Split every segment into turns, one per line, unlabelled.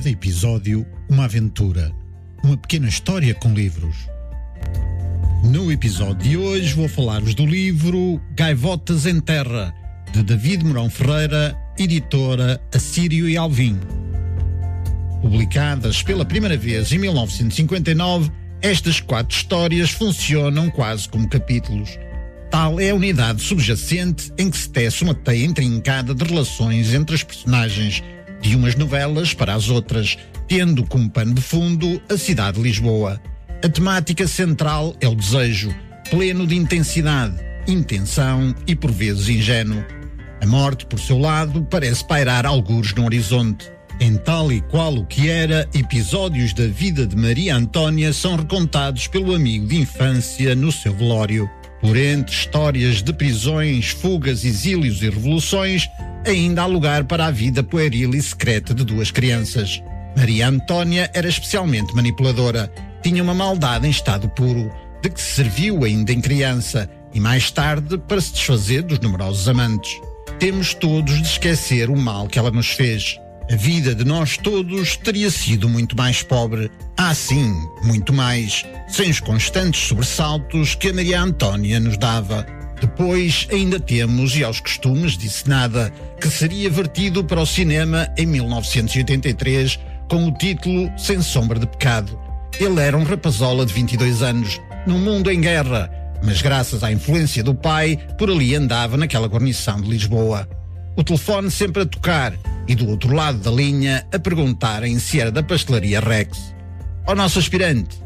cada episódio, uma aventura, uma pequena história com livros. No episódio de hoje vou falar-vos do livro Gaivotas em Terra, de David Mourão Ferreira, editora Assírio e Alvim. Publicadas pela primeira vez em 1959, estas 4 histórias funcionam quase como capítulos. Tal é a unidade subjacente em que se tece uma teia intrincada de relações entre as personagens, de umas novelas para as outras, tendo como pano de fundo a cidade de Lisboa. A temática central é o desejo, pleno de intensidade, intenção e por vezes ingênuo. A morte, por seu lado, parece pairar algures no horizonte. Em Tal e Qual o que Era, episódios da vida de Maria Antónia são recontados pelo amigo de infância no seu velório. Por entre histórias de prisões, fugas, exílios e revoluções, ainda há lugar para a vida pueril e secreta de 2 crianças. Maria Antónia era especialmente manipuladora, tinha uma maldade em estado puro, de que se serviu ainda em criança e mais tarde para se desfazer dos numerosos amantes. Temos todos de esquecer o mal que ela nos fez. A vida de nós todos teria sido muito mais pobre. Sim, muito mais, sem os constantes sobressaltos que a Maria Antónia nos dava. Depois ainda temos E aos Costumes disse nada, que seria vertido para o cinema em 1983 com o título Sem Sombra de Pecado. Ele era um rapazola de 22 anos, num mundo em guerra, mas graças à influência do pai, por ali andava naquela guarnição de Lisboa. O telefone sempre a tocar e do outro lado da linha a perguntarem se era da pastelaria Rex. Nosso aspirante,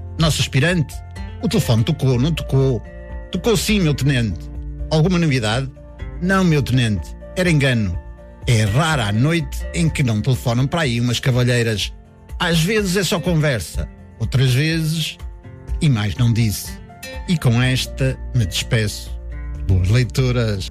o telefone tocou, não tocou? Tocou sim, meu tenente. Alguma novidade? Não, meu tenente, era engano. É rara a noite em que não telefonam para aí umas cavalheiras. Às vezes é só conversa, outras vezes... E mais não disse. E com esta me despeço. Boas leituras.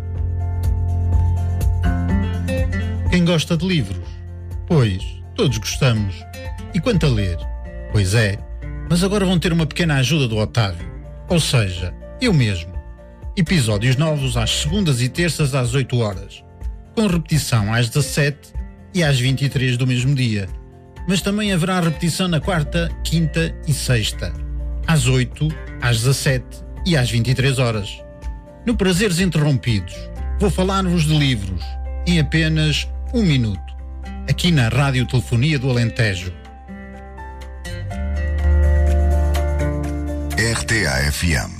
Quem gosta de livros? Pois, todos gostamos. E quanto a ler? Pois é, mas agora vão ter uma pequena ajuda do Otávio. Ou seja, eu mesmo. Episódios novos às segundas e terças às 8 horas, com repetição às 17 e às 23 do mesmo dia. Mas também haverá repetição na quarta, quinta e sexta, às 8, às 17 e às 23 horas. No Prazeres Interrompidos, vou falar-vos de livros em apenas 1 minuto, aqui na Rádio Telefonia do Alentejo.
RTA FM